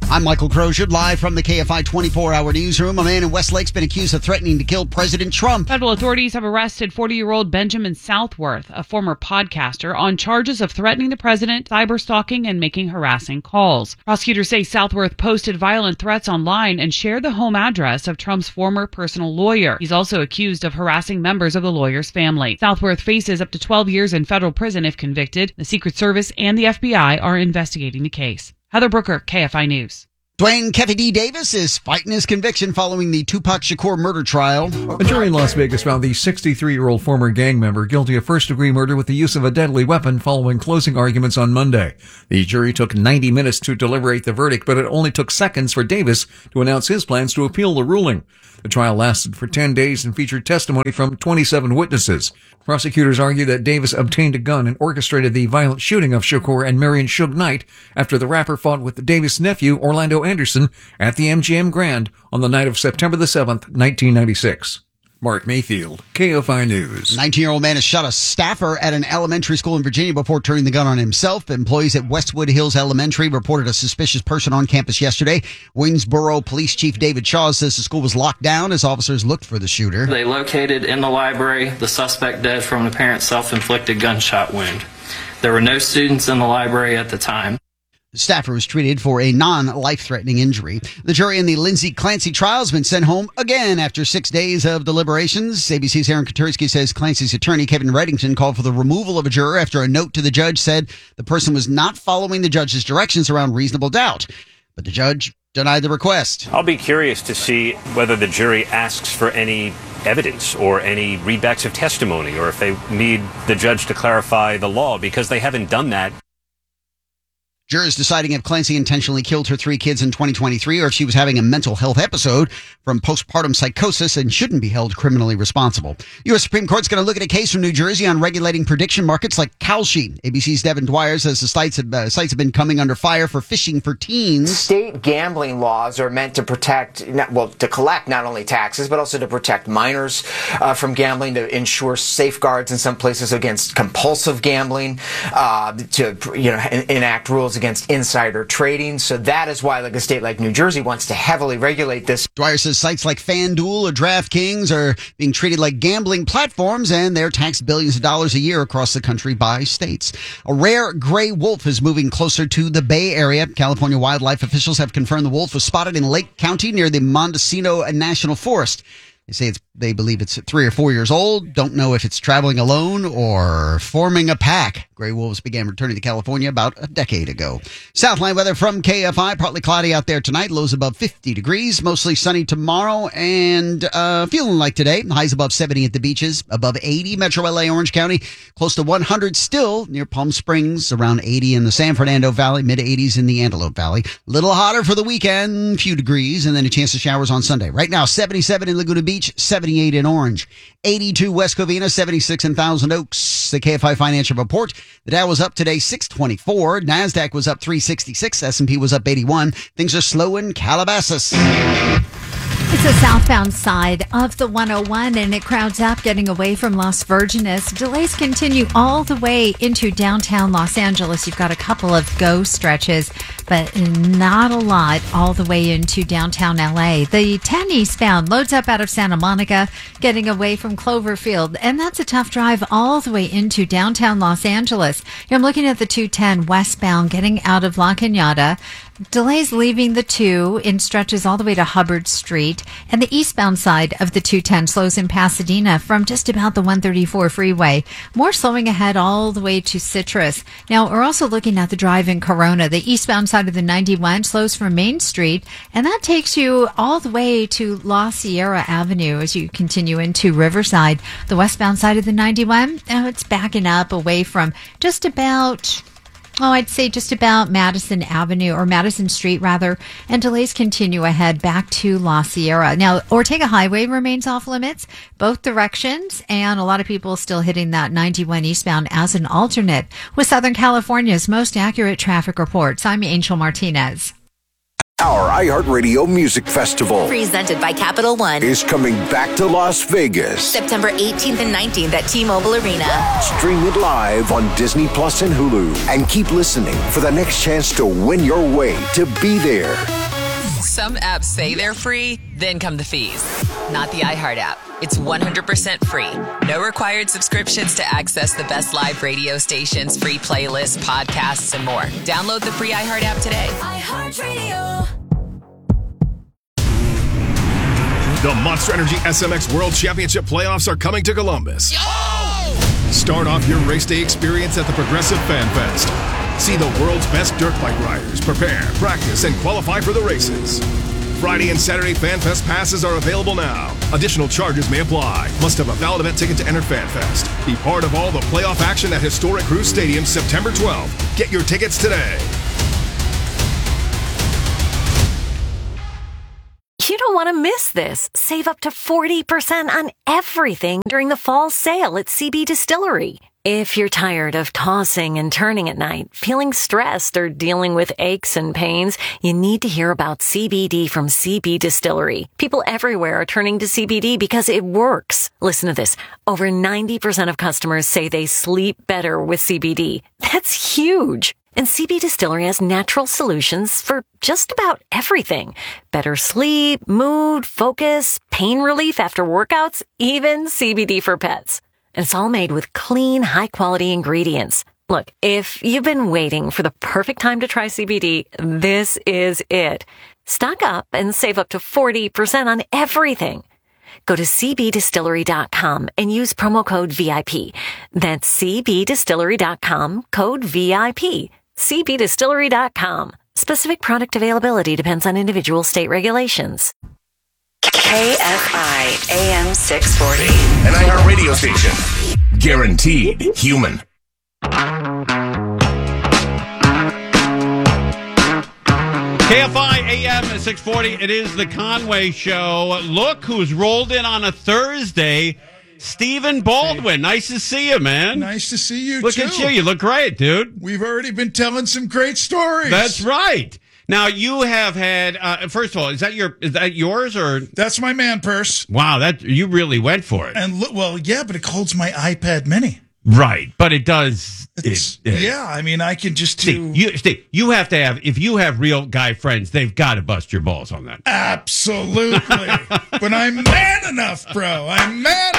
I'm Michael Crozier, live from the K F I twenty-four hour newsroom. A man in Westlake's been accused of threatening to kill President Trump. Federal authorities have arrested forty-year-old Benjamin Southworth, a former podcaster, on charges of threatening the president, cyberstalking, and making harassing calls. Prosecutors say Southworth posted violent threats online and shared the home address of Trump's former personal lawyer. He's also accused of harassing members of the lawyer's family. Southworth faces up to twelve years in federal prison if convicted. The Secret Service and the F B I are investigating the case. Heather Brooker, K F I News. Dwayne Keffy D. Davis is fighting his conviction following the Tupac Shakur murder trial. A jury in Las Vegas found the sixty-three-year-old former gang member guilty of first-degree murder with the use of a deadly weapon following closing arguments on Monday. The jury took ninety minutes to deliberate the verdict, but it only took seconds for Davis to announce his plans to appeal the ruling. The trial lasted for ten days and featured testimony from twenty-seven witnesses. Prosecutors argue that Davis obtained a gun and orchestrated the violent shooting of Shakur and Marion Suge Knight after the rapper fought with the Davis' nephew, Orlando Anderson, at the M G M Grand on the night of September the seventh, nineteen ninety-six. Mark Mayfield, K F I News. nineteen-year-old man has shot a staffer at an elementary school in Virginia before turning the gun on himself. Employees at Westwood Hills Elementary reported a suspicious person on campus yesterday. Waynesboro Police Chief David Shaw says the school was locked down as officers looked for the shooter. They located in the library the suspect dead from an apparent self-inflicted gunshot wound. There were no students in the library at the time. The staffer was treated for a non-life-threatening injury. The jury in the Lindsay Clancy trial has been sent home again after six days of deliberations. A B C's Aaron Katursky says Clancy's attorney, Kevin Reddington, called for the removal of a juror after a note to the judge said the person was not following the judge's directions around reasonable doubt. But the judge denied the request. I'll be curious to see whether the jury asks for any evidence or any readbacks of testimony, or if they need the judge to clarify the law, because they haven't done that. Jurors deciding if Clancy intentionally killed her three kids in twenty twenty-three or if she was having a mental health episode from postpartum psychosis and shouldn't be held criminally responsible. U S Supreme Court's going to look at a case from New Jersey on regulating prediction markets like Kalshi. A B C's Devin Dwyer says the sites have, uh, sites have been coming under fire for phishing for teens. State gambling laws are meant to protect, well, to collect not only taxes, but also to protect minors uh, from gambling, to ensure safeguards in some places against compulsive gambling, uh, to, you know, enact rules against insider trading. So that is why, like, a state like New Jersey wants to heavily regulate this. Dwyer says sites like FanDuel or DraftKings are being treated like gambling platforms, and they're taxed billions of dollars a year across the country by states. A rare gray wolf is moving closer to the Bay Area. California wildlife officials have confirmed the wolf was spotted in Lake County near the Mendocino National Forest. They say it's, they believe it's three or four years old. Don't know if it's traveling alone or forming a pack. Gray wolves began returning to California about a decade ago. Southline weather from K F I. Partly cloudy out there tonight. Lows above fifty degrees. Mostly sunny tomorrow and uh feeling like today. Highs above seventy at the beaches. Above eighty. Metro L A, Orange County. Close to one hundred still near Palm Springs. Around eighty in the San Fernando Valley. Mid eighties in the Antelope Valley. Little hotter for the weekend. Few degrees. And then a chance of showers on Sunday. Right now, seventy-seven in Laguna Beach. seventy-eight in Orange. eighty-two West Covina. seventy-six in Thousand Oaks. The K F I Financial Report. The Dow was up today six twenty-four. NASDAQ was up three sixty-six. S and P was up eighty-one. Things are slow in Calabasas. It's the southbound side of the one oh one, and it crowds up getting away from Las Virgenes. Delays continue all the way into downtown Los Angeles. You've got a couple of go stretches, but not a lot all the way into downtown L A. The ten eastbound loads up out of Santa Monica, getting away from Cloverfield, and that's a tough drive all the way into downtown Los Angeles. I'm looking at the two ten westbound getting out of La Cañada. Delays leaving the two in stretches all the way to Hubbard Street, and the eastbound side of the two ten slows in Pasadena from just about the one thirty-four freeway. More slowing ahead all the way to Citrus. Now, we're also looking at the drive in Corona. The eastbound side of the ninety-one slows from Main Street, and that takes you all the way to La Sierra Avenue as you continue into Riverside. The westbound side of the ninety-one, oh, it's backing up away from just about... Oh, I'd say just about Madison Avenue, or Madison Street, rather, and delays continue ahead back to La Sierra. Now, Ortega Highway remains off limits, both directions, and a lot of people still hitting that ninety-one eastbound as an alternate. With Southern California's most accurate traffic reports, I'm Angel Martinez. Our iHeartRadio Music Festival presented by Capital One is coming back to Las Vegas. September eighteenth and nineteenth at T-Mobile Arena. Stream it live on Disney Plus and Hulu. And keep listening for the next chance to win your way to be there. Some apps say they're free, then come the fees. Not the iHeart app. It's one hundred percent free. No required subscriptions to access the best live radio stations, free playlists, podcasts, and more. Download the free iHeart app today. iHeartRadio. The Monster Energy S M X World Championship playoffs are coming to Columbus. Start off your race day experience at the Progressive Fan Fest. See the world's best dirt bike riders prepare, practice, and qualify for the races. Friday and Saturday Fan Fest passes are available now. Additional charges may apply. Must have a valid event ticket to enter Fan Fest. Be part of all the playoff action at Historic Cruise Stadium September twelfth. Get your tickets today. You don't want to miss this. Save up to forty percent on everything during the fall sale at C B Distillery. If you're tired of tossing and turning at night, feeling stressed, or dealing with aches and pains, you need to hear about C B D from C B Distillery. People everywhere are turning to C B D because it works. Listen to this. Over ninety percent of customers say they sleep better with C B D. That's huge. And C B Distillery has natural solutions for just about everything. Better sleep, mood, focus, pain relief after workouts, even C B D for pets. And it's all made with clean, high-quality ingredients. Look, if you've been waiting for the perfect time to try C B D, this is it. Stock up and save up to forty percent on everything. Go to c b distillery dot com and use promo code V I P. That's c b distillery dot com, code V I P. c b distillery dot com. Specific product availability depends on individual state regulations. K F I A M six forty. An iHeart radio station. Guaranteed human. K F I A M six forty. It is the Conway Show. Look who's rolled in on a Thursday. Stephen Baldwin. Nice to see you, man. Nice to see you, look too. Look at you. You look great, dude. We've already been telling some great stories. That's right. Now you have had. Uh, first of all, is that your is that yours or that's my man purse? Wow, that you really went for it. And look, well, yeah, but it holds my iPad Mini. Right, but it does. It's, it, it, yeah, I mean, I can just do. Steve, you, Steve, you have to have. If you have real guy friends, they've got to bust your balls on that. Absolutely, but I'm man enough, bro. I'm man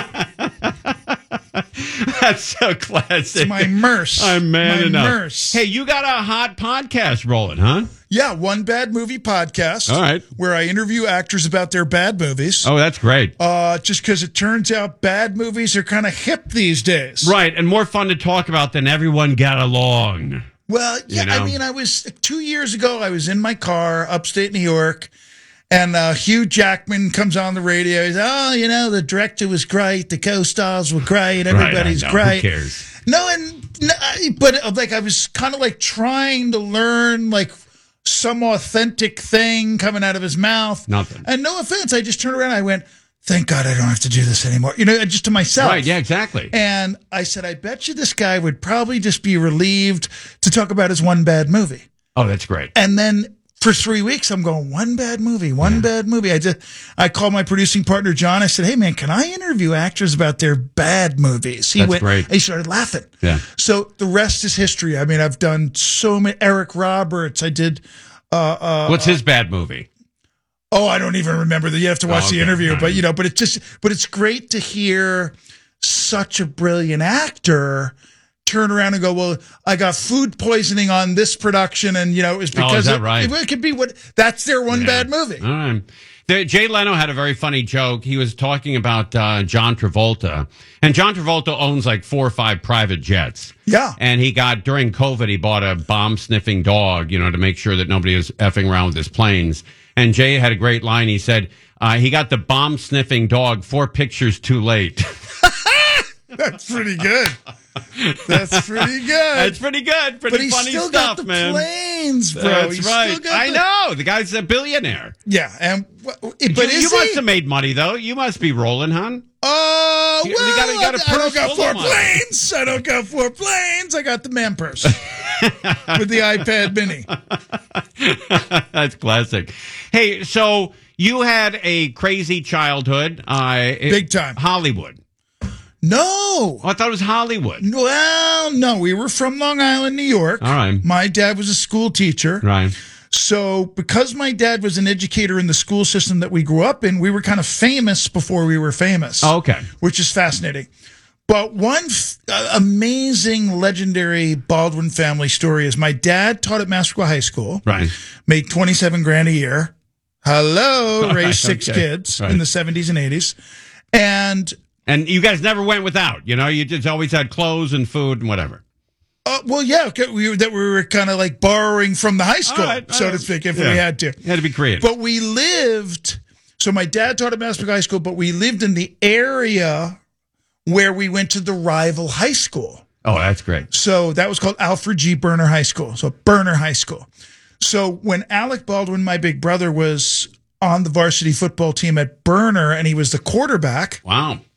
enough. That's so classic. It's my merce. I'm man my enough. Merce. Hey, you got a hot podcast rolling, huh? Yeah, One Bad Movie Podcast. All right. Where I interview actors about their bad movies. Oh, that's great. Uh, just because it turns out bad movies are kind of hip these days. Right, and more fun to talk about than Everyone Got Along. Well, yeah, you know? I mean, I was, two years ago, I was in my car, upstate New York, and uh, Hugh Jackman comes on the radio. He's, oh, you know, the director was great, the co-stars were great, everybody's right, great. Who cares? No, and, no, but like, I was kind of like trying to learn, like, some authentic thing coming out of his mouth. Nothing. And no offense, I just turned around and I went, thank God I don't have to do this anymore. You know, just to myself. Right, yeah, exactly. And I said, I bet you this guy would probably just be relieved to talk about his one bad movie. Oh, that's great. And then for three weeks, I'm going, one bad movie, one yeah. bad movie. I just, I called my producing partner, John. I said, hey, man, can I interview actors about their bad movies? He That's went, great. He started laughing. Yeah. So the rest is history. I mean, I've done so many, Eric Roberts. I did. Uh, uh, What's his bad movie? Oh, I don't even remember that. You have to watch oh, okay. the interview, right. but you know, but it's just, but it's great to hear such a brilliant actor turn around and go, well, I got food poisoning on this production, and you know, it was because oh, is that it, right? it, it could be what that's their one yeah. bad movie. All right. The, Jay Leno had a very funny joke. He was talking about uh, John Travolta, and John Travolta owns like four or five private jets. Yeah. And he got, during COVID, he bought a bomb-sniffing dog, you know, to make sure that nobody was effing around with his planes. And Jay had a great line. He said, uh, he got the bomb-sniffing dog four pictures too late. That's pretty good. That's pretty good. That's pretty good. Pretty but he's funny still stuff, got the man. planes, bro. That's he's right. Still got I the... know. The guy's a billionaire. Yeah. And but you, is you he? must have made money, though. You must be rolling, hon. Oh, uh, well, you gotta, you gotta I don't got four money. planes. I don't got four planes. I got the man purse. with the iPad Mini. That's classic. Hey, so you had a crazy childhood. Uh, Big time. Hollywood. No. Oh, I thought it was Hollywood. Well, no. We were from Long Island, New York. All right. My dad was a school teacher. Right. So because my dad was an educator in the school system that we grew up in, we were kind of famous before we were famous. Oh, okay. Which is fascinating. But one f- uh, amazing, legendary Baldwin family story is my dad taught at Massapequa High School. Right. Made twenty-seven grand a year. Hello. All Raised right, six okay. kids Right. in the seventies and eighties. And And you guys never went without, you know? You just always had clothes and food and whatever. Uh, well, yeah, okay, we were, that we were kind of like borrowing from the high school, All right, all so right. to speak, if Yeah. we had to. You had to be creative. But we lived, so my dad taught at Massapequa High School, but we lived in the area where we went to the rival high school. Oh, that's great. So that was called Alfred G. Burner High School, so Burner High School. So when Alec Baldwin, my big brother, was on the varsity football team at Burner and he was the quarterback. Wow.